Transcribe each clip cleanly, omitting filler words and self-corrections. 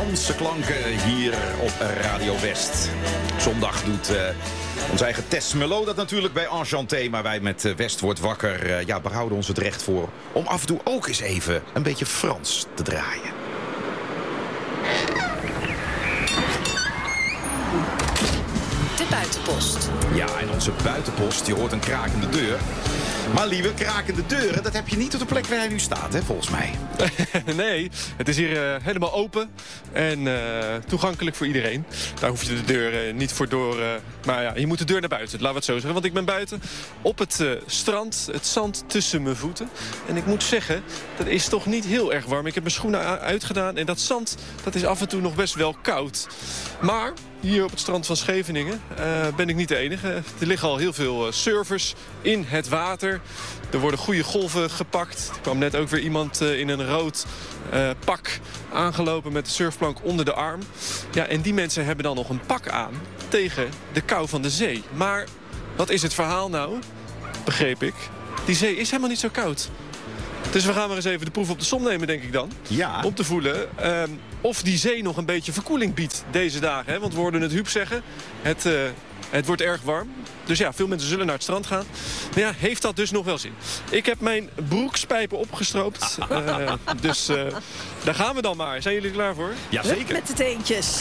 Franse klanken hier op Radio West. Zondag doet onze eigen Tess Melo dat natuurlijk bij Enchanté. Maar wij met West wordt wakker behouden ons het recht voor om af en toe ook eens even een beetje Frans te draaien. De buitenpost. Ja, en onze buitenpost, je hoort een krakende deur. Maar lieve, krakende deuren, dat heb je niet op de plek waar jij nu staat, hè, volgens mij. Nee, het is hier helemaal open en toegankelijk voor iedereen. Daar hoef je de deur niet voor door. Maar ja, je moet de deur naar buiten, laten we het zo zeggen. Want ik ben buiten op het strand, het zand tussen mijn voeten. En ik moet zeggen, dat is toch niet heel erg warm. Ik heb mijn schoenen uitgedaan en dat zand dat is af en toe nog best wel koud. Maar hier op het strand van Scheveningen ben ik niet de enige. Er liggen al heel veel surfers in het water. Er worden goede golven gepakt. Er kwam net ook weer iemand in een rood pak aangelopen met de surfplank onder de arm. Ja, en die mensen hebben dan nog een pak aan tegen de kou van de zee. Maar wat is het verhaal nou? Begreep ik. Die zee is helemaal niet zo koud. Dus we gaan maar eens even de proef op de som nemen, denk ik dan. Ja. Om te voelen of die zee nog een beetje verkoeling biedt deze dagen. Hè? Want we hoorden het Huub zeggen. Het wordt erg warm. Dus ja, veel mensen zullen naar het strand gaan. Maar ja, heeft dat dus nog wel zin? Ik heb mijn broekspijpen opgestroopt. Dus daar gaan we dan maar. Zijn jullie er klaar voor? Jazeker. Met de teentjes.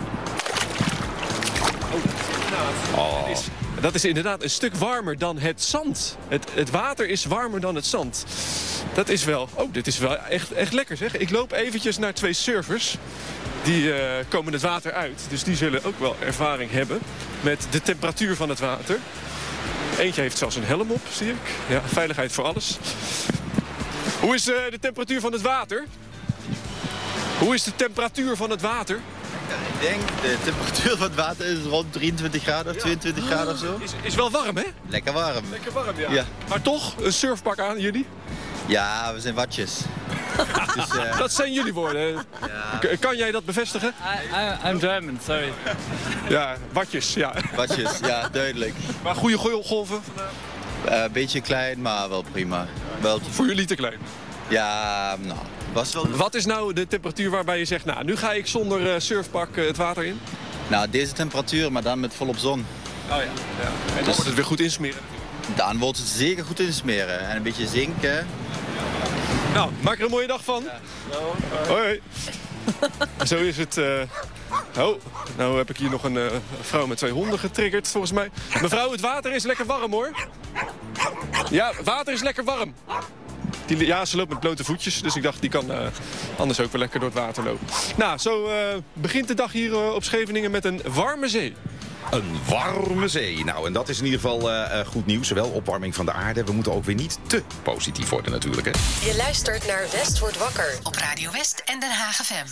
Dat is inderdaad een stuk warmer dan het zand. Het water is warmer dan het zand. Dat is wel... Oh, dit is wel echt lekker, zeg. Ik loop eventjes naar 2 surfers. Die komen het water uit. Dus die zullen ook wel ervaring hebben met de temperatuur van het water. Eentje heeft zelfs een helm op, zie ik. Ja, veiligheid voor alles. Hoe is de temperatuur van het water? Hoe is de temperatuur van het water? Ik denk, de temperatuur van het water is rond 23 graden of 22 graden of zo. Is wel warm, hè? Lekker warm. Lekker warm, ja. Ja. Maar toch, een surfpak aan, jullie? Ja, we zijn watjes. Dus, Dat zijn jullie woorden. ja, Kan jij dat bevestigen? I'm German, sorry. Ja, watjes, ja. watjes, ja, duidelijk. Maar goede golven? Een beetje klein, maar wel prima. Wel, Voor jullie te klein. ja, nou, was wel... Wat is nou de temperatuur waarbij je zegt... nou, nu ga ik zonder surfpak het water in? Nou, deze temperatuur, maar dan met volop zon. Oh ja. En dan wordt het weer goed insmeren. Dan wordt het zeker goed insmeren. En een beetje zinken. Nou, maak er een mooie dag van. Hoi. Zo is het. Oh, nou heb ik hier nog een vrouw met 2 honden getriggerd, volgens mij. Mevrouw, het water is lekker warm, hoor. Ja, het water is lekker warm. Ja, ze loopt met blote voetjes, dus ik dacht, die kan anders ook wel lekker door het water lopen. Nou, zo begint de dag hier op Scheveningen met een warme zee. Een warme zee. Nou, en dat is in ieder geval goed nieuws. Zowel opwarming van de aarde. We moeten ook weer niet te positief worden natuurlijk, hè. Je luistert naar West wordt wakker op Radio West en Den Haag FM.